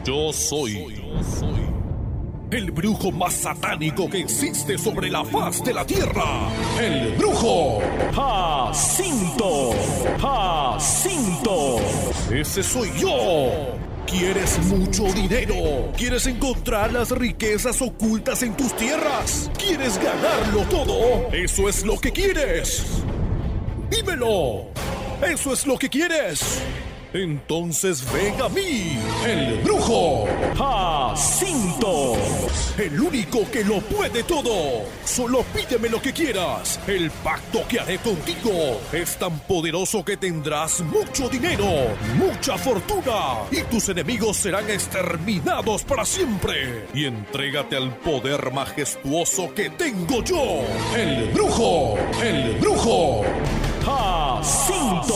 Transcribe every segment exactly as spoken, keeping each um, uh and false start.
Yo soy el brujo más satánico que existe sobre la faz de la tierra. El brujo Jacinto. Jacinto. Ese soy yo. ¿Quieres mucho dinero? ¿Quieres encontrar las riquezas ocultas en tus tierras? ¿Quieres ganarlo todo? ¿Eso es lo que quieres? ¡Dímelo! ¿Eso es lo que quieres? Entonces ven a mí, el brujo Jacinto, el único que lo puede todo. Solo pídeme lo que quieras. El pacto que haré contigo es tan poderoso que tendrás mucho dinero, mucha fortuna, y tus enemigos serán exterminados para siempre. Y entrégate al poder majestuoso que tengo yo, el brujo, el brujo Jacinto.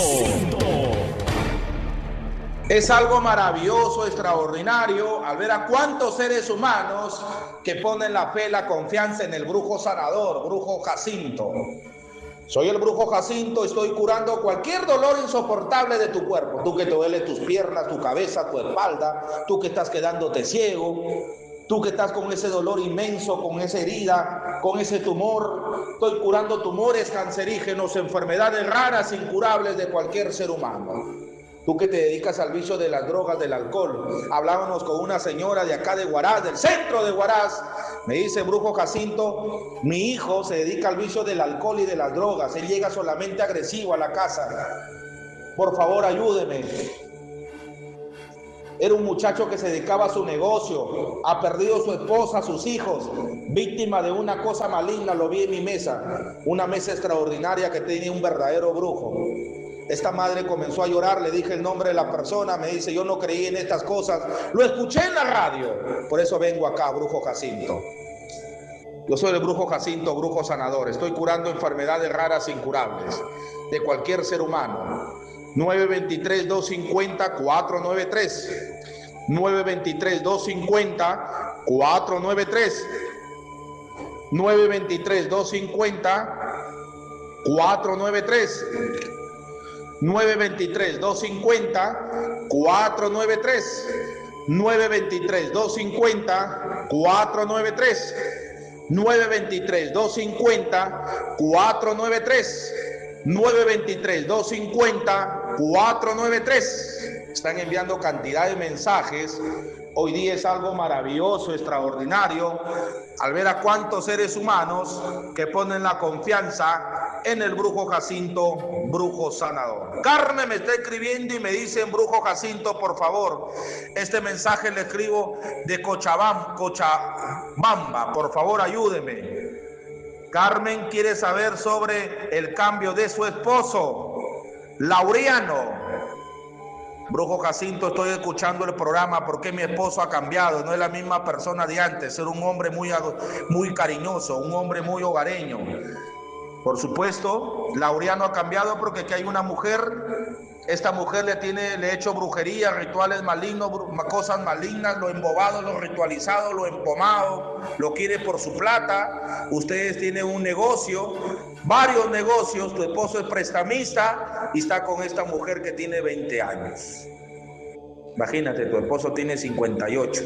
Es algo maravilloso, extraordinario, al ver a cuántos seres humanos que ponen la fe, la confianza en el brujo sanador, brujo Jacinto. Soy el brujo Jacinto, estoy curando cualquier dolor insoportable de tu cuerpo. Tú que te duele tus piernas, tu cabeza, tu espalda, tú que estás quedándote ciego, tú que estás con ese dolor inmenso, con esa herida, con ese tumor. Estoy curando tumores cancerígenos, enfermedades raras, incurables de cualquier ser humano. Tú que te dedicas al vicio de las drogas, del alcohol. Hablábamos con una señora de acá de Huaraz, del centro de Huaraz. Me dice, brujo Jacinto, mi hijo se dedica al vicio del alcohol y de las drogas. Él llega solamente agresivo a la casa. Por favor, ayúdeme. Era un muchacho que se dedicaba a su negocio. Ha perdido su esposa, sus hijos. Víctima de una cosa maligna, lo vi en mi mesa. Una mesa extraordinaria que tenía un verdadero brujo. Esta madre comenzó a llorar, le dije el nombre de la persona, me dice, yo no creí en estas cosas, lo escuché en la radio, por eso vengo acá, brujo Jacinto. Yo soy el brujo Jacinto, brujo sanador, estoy curando enfermedades raras e incurables de cualquier ser humano. nueve dos tres, dos cinco cero, cuatro nueve tres, nueve dos tres, dos cinco cero, cuatro nueve tres, nueve dos tres, dos cinco cero, cuatro nueve tres, nueve dos tres, dos cinco cero, cuatro nueve tres, nueve dos tres, dos cinco cero, cuatro nueve tres, nueve dos tres, dos cinco cero, cuatro nueve tres, nueve dos tres, dos cinco cero, cuatro nueve tres. Están enviando cantidad de mensajes. Hoy día es algo maravilloso, extraordinario, al ver a cuántos seres humanos que ponen la confianza en el brujo Jacinto, brujo sanador. Carmen me está escribiendo y me dicen, brujo Jacinto, por favor, este mensaje le escribo de Cochabamba, Cochabamba, por favor ayúdeme. Carmen quiere saber sobre el cambio de su esposo, Laureano. Brujo Jacinto, estoy escuchando el programa porque mi esposo ha cambiado, no es la misma persona de antes, era un hombre muy, muy cariñoso, un hombre muy hogareño. Por supuesto, Laureano ha cambiado porque aquí hay una mujer, esta mujer le tiene, le ha hecho brujería, rituales malignos, cosas malignas, lo embobado, lo ritualizado, lo empomado, lo quiere por su plata. Ustedes tienen un negocio, varios negocios, tu esposo es prestamista y está con esta mujer que tiene veinte años. Imagínate, tu esposo tiene cincuenta y ocho.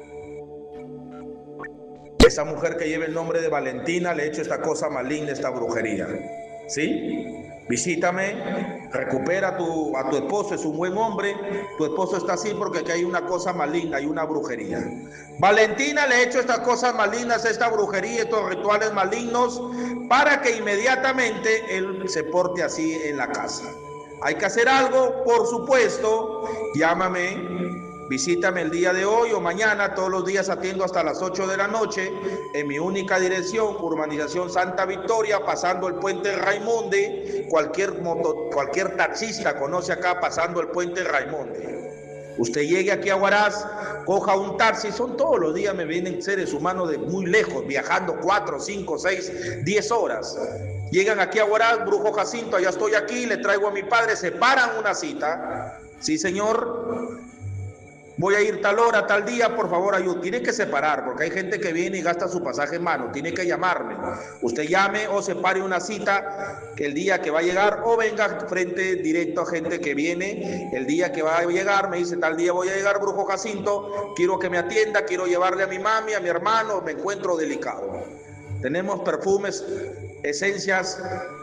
Esa mujer que lleva el nombre de Valentina le ha hecho esta cosa maligna, esta brujería. ¿Sí? Visítame, recupera a tu, a tu esposo, es un buen hombre. Tu esposo está así porque aquí hay una cosa maligna, hay una brujería. Valentina le ha hecho estas cosas malignas, esta brujería, estos rituales malignos, para que inmediatamente él se porte así en la casa. Hay que hacer algo, por supuesto. Llámame, visítame el día de hoy o mañana, todos los días atiendo hasta las ocho de la noche, en mi única dirección, urbanización Santa Victoria, pasando el puente Raimonde. Cualquier, moto, cualquier taxista conoce acá, pasando el puente Raimonde. Usted llegue aquí a Huaraz, coja un taxi, son todos los días, me vienen seres humanos de muy lejos, viajando cuatro, cinco, seis, diez horas. Llegan aquí a Huaraz, brujo Jacinto, allá estoy aquí, le traigo a mi padre, se paran una cita. Sí, señor. voy a ir tal hora, tal día, por favor, ayúdame. Tiene que separar, porque hay gente que viene y gasta su pasaje en mano. Tiene que llamarme. Usted llame o separe una cita que el día que va a llegar, o venga frente directo a gente que viene el día que va a llegar. Me dice, tal día voy a llegar, Brujo Jacinto, quiero que me atienda, quiero llevarle a mi mami, a mi hermano, me encuentro delicado. Tenemos perfumes, esencias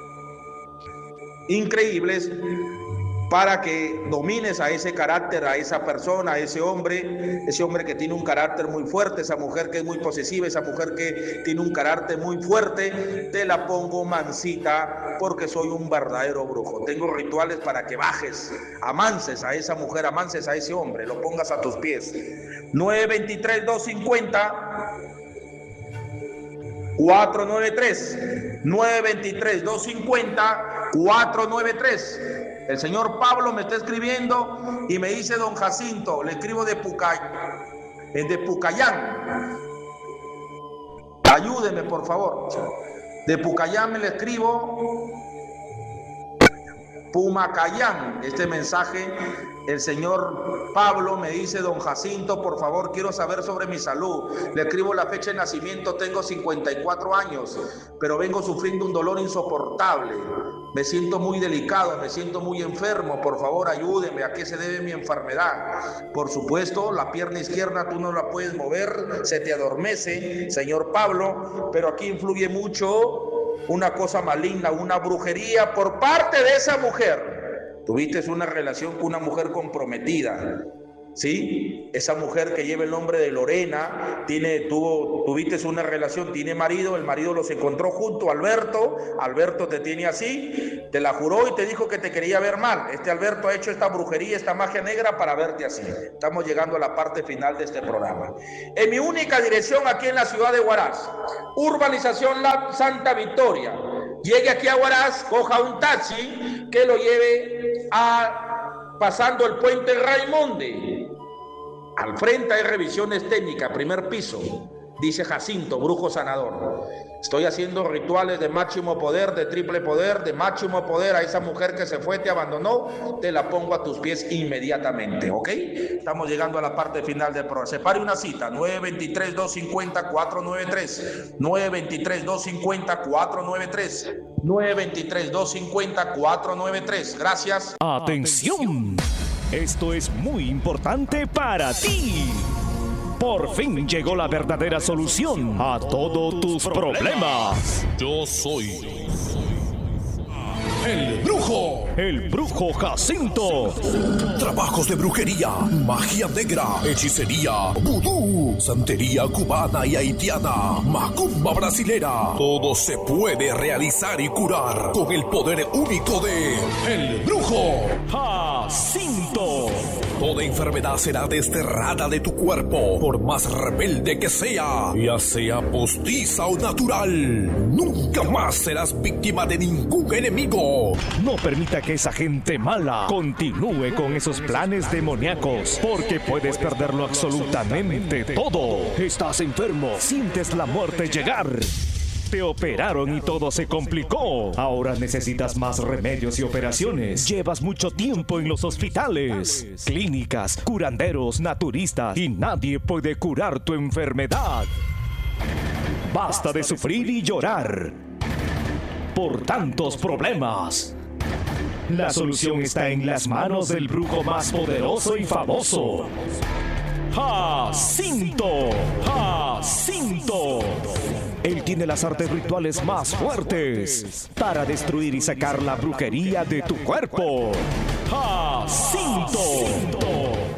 increíbles para que domines a ese carácter, a esa persona, a ese hombre, ese hombre que tiene un carácter muy fuerte, esa mujer que es muy posesiva, esa mujer que tiene un carácter muy fuerte. Te la pongo mansita porque soy un verdadero brujo. Tengo rituales para que bajes, amanses a esa mujer, amanses a ese hombre, lo pongas a tus pies. nueve veintitrés, doscientos cincuenta, cuatro nueve tres, nueve veintitrés, doscientos cincuenta, cuatro nueve tres. El señor Pablo me está escribiendo y me dice, don Jacinto, le escribo de Pucay, de Pucayán. Ayúdeme, por favor. De Pucayán me le escribo. Pumacayán. Este mensaje, el señor Pablo me dice, don Jacinto, por favor, quiero saber sobre mi salud. Le escribo la fecha de nacimiento, tengo cincuenta y cuatro años, pero vengo sufriendo un dolor insoportable. Me siento muy delicado, me siento muy enfermo, por favor ayúdeme, ¿a qué se debe mi enfermedad? Por supuesto, la pierna izquierda tú no la puedes mover, se te adormece, señor Pablo, pero aquí influye mucho una cosa maligna, una brujería por parte de esa mujer. Tuviste una relación con una mujer comprometida, ¿sí? Esa mujer que lleva el nombre de Lorena, tiene, tuvo, tuviste una relación, tiene marido, el marido los encontró junto, Alberto, Alberto te tiene así, te la juró y te dijo que te quería ver mal. Este Alberto ha hecho esta brujería, esta magia negra para verte así. Estamos llegando a la parte final de este programa. En mi única dirección aquí en la ciudad de Huaraz, urbanización La Santa Victoria. Llegue aquí a Huaraz, coja un taxi que lo lleve a pasando el puente Raimonde. Al frente hay revisiones técnicas, primer piso. Dice Jacinto, brujo sanador. Estoy haciendo rituales de máximo poder, de triple poder, de máximo poder. A esa mujer que se fue, te abandonó, te la pongo a tus pies inmediatamente, ¿ok? Estamos llegando a la parte final del programa. Separe una cita, nueve veintitrés, doscientos cincuenta, cuatro nueve tres. nueve veintitrés, doscientos cincuenta, cuatro nueve tres. nueve veintitrés, doscientos cincuenta, cuatro nueve tres. Gracias. ¡Atención! Esto es muy importante para ti. Por fin llegó la verdadera solución a todos tus problemas. Yo soy el brujo, el brujo Jacinto. Trabajos de brujería, magia negra, hechicería, vudú, santería cubana y haitiana, macumba brasilera. Todo se puede realizar y curar con el poder único de el brujo Jacinto. Toda enfermedad será desterrada de tu cuerpo, por más rebelde que sea, ya sea postiza o natural. Nunca más serás víctima de ningún enemigo. No permita que esa gente mala continúe con esos planes demoníacos, porque puedes perderlo absolutamente todo. Estás enfermo, sientes la muerte llegar. Te operaron y todo se complicó. Ahora necesitas más remedios y operaciones. Llevas mucho tiempo en los hospitales, clínicas, curanderos, naturistas, y nadie puede curar tu enfermedad. Basta de sufrir y llorar por tantos problemas. La solución está en las manos del brujo más poderoso y famoso, Jacinto. Jacinto. Él tiene las artes rituales más fuertes para destruir y sacar la brujería de tu cuerpo. Jacinto.